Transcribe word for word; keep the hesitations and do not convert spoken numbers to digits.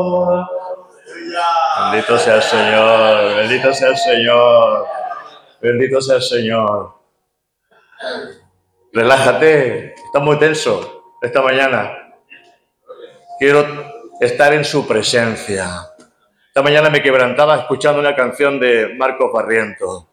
Bendito sea el Señor, bendito sea el Señor, bendito sea el Señor. Relájate, está muy tenso esta mañana. Quiero estar en su presencia. Esta mañana me quebrantaba escuchando una canción de Marcos Barrientos.